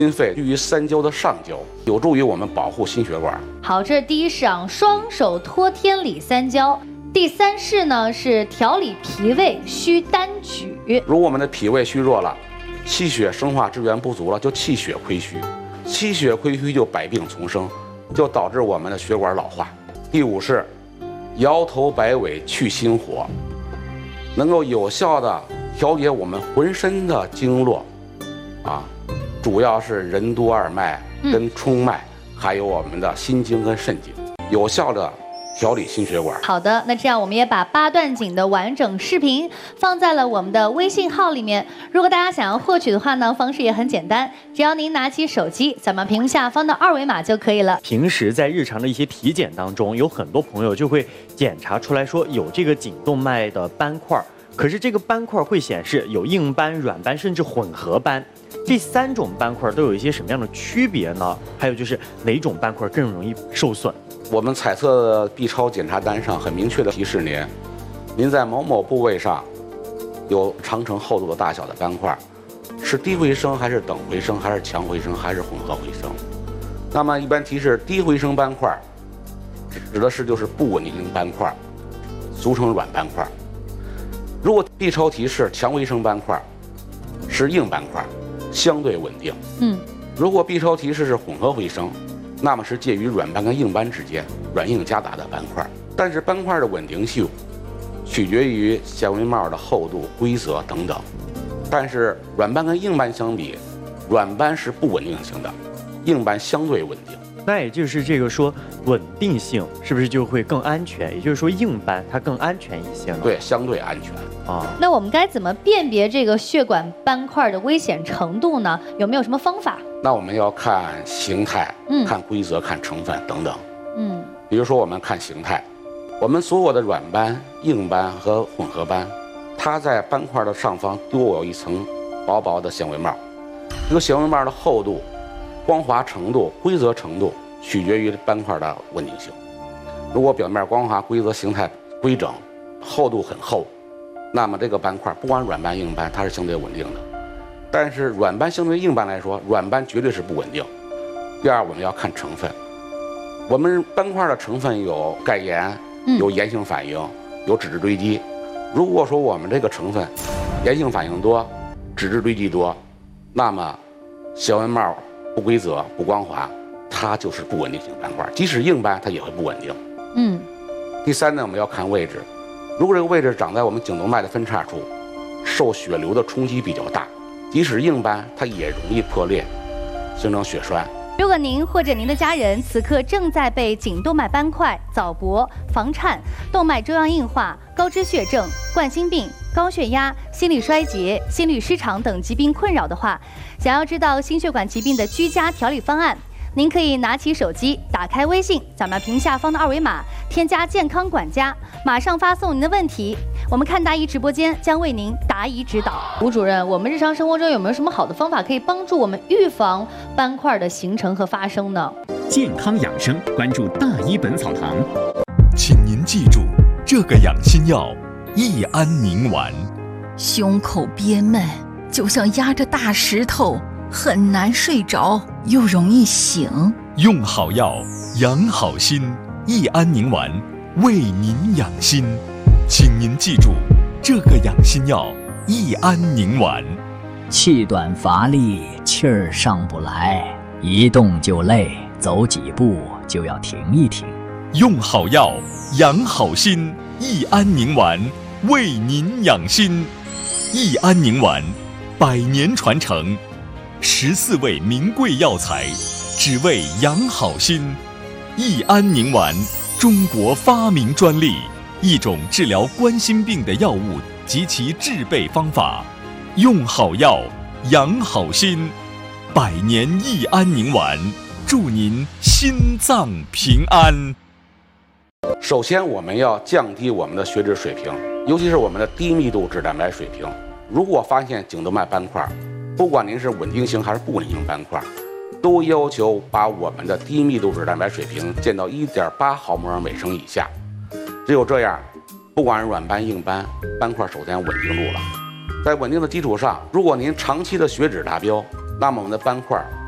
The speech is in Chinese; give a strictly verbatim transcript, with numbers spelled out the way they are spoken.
心肺居于三焦的上焦，有助于我们保护心血管。 好，这是第一式啊，双手托天理三焦。第三式呢是调理脾胃，需单举。 如果我们的脾胃虚弱了，气血生化支源不足了，就气血亏虚，气血亏虚就百病丛生，就导致我们的血管老化。第五是摇头摆尾去心火，能够有效的调节我们浑身的经络，啊，主要是任督二脉跟冲脉，嗯、还有我们的心经跟肾经，有效的调理心血管。 好的，那这样我们也把八段锦的完整视频放在了我们的微信号里面。如果大家想要获取的话呢，方式也很简单，只要您拿起手机，扫描屏幕下方的二维码就可以了。 平时在日常的一些体检当中，有很多朋友就会检查出来说有这个颈动脉的斑块，可是这个斑块会显示有硬斑、软斑，甚至混合斑。这三种斑块都有一些什么样的区别呢？还有就是哪种斑块更容易受损？ 我们彩色的 B 超检查单上很明确的提示您，您在某某部位上有长程厚度的大小的斑块，是低回声还是等回声还是强回声还是混合回声？那么一般提示低回声斑块，指的是就是不稳定性斑块，俗称软斑块。如果 B 超提示强回声斑块，是硬斑块，相对稳定。 嗯， 如果 B 超提示是混合回声，那么是介于软斑跟硬斑之间，软硬夹杂的斑块。但是斑块的稳定性取决于纤维帽的厚度、规则等等。但是软斑跟硬斑相比，软斑是不稳定型的，硬斑相对稳定。 那也就是这个说稳定性是不是就会更安全？也就是说硬斑它更安全一些呢？ 对，相对安全啊。 那我们该怎么辨别这个血管斑块的危险程度呢？有没有什么方法？ 那我们要看形态、 嗯、 看规则、看成分等等。 嗯， 比如说我们看形态，我们所有的软斑、硬斑和混合斑，它在斑块的上方都有一层薄薄的纤维帽。这个纤维帽的厚度、光滑程度、规则程度取决于斑块的稳定性。如果表面光滑、规则、形态规整，厚度很厚，那么这个斑块不管软斑、硬斑，它是相对稳定的。但是软斑相对硬斑来说，软斑绝对是不稳定。第二，我们要看成分。我们斑块的成分有钙盐，有炎性反应，有脂质堆积。如果说我们这个成分炎性反应多，脂质堆积多，那么纤维帽不规则、不光滑，它就是不稳定性斑块。即使硬斑，它也会不稳定。 嗯。 第三呢，我们要看位置。如果这个位置长在我们颈动脉的分叉处，受血流的冲击比较大，即使硬斑，它也容易破裂，形成血栓。 如果您或者您的家人此刻正在被颈动脉斑块、早搏、房颤、动脉粥样硬化、高脂血症、冠心病、高血压、心力衰竭、心律失常等疾病困扰的话，想要知道心血管疾病的居家调理方案，您可以拿起手机，打开微信，扫描屏下方的二维码，添加健康管家，马上发送您的问题，我们看答疑直播间将为您答疑指导。吴主任，我们日常生活中有没有什么好的方法可以帮助我们预防斑块的形成和发生呢？ 健康养生，关注大医本草堂。 请您记住这个养心药益安宁丸。 胸口憋闷，就像压着大石头，很难睡着，又容易醒。 用好药，养好心，益安宁丸为您养心。请您记住这个养心药益安宁丸。 气短乏力，气儿上不来，一动就累，走几步就要停一停。 用好药，养好心，益安宁丸为您养心。益安宁丸百年传承，十四味名贵药材，只为养好心。益安宁丸，中国发明专利，一种治疗冠心病的药物及其制备方法。用好药，养好心，百年益安宁丸，祝您心脏平安。 首先，我们要降低我们的血脂水平，尤其是我们的低密度脂蛋白水平。如果发现颈动脉斑块，不管您是稳定性还是不稳定性斑块，都要求把我们的低密度脂蛋白水平降到 一点八毫摩尔每升以下。只有这样，不管是软斑硬斑，斑块首先稳定住了。在稳定的基础上，如果您长期的血脂达标，那么我们的斑块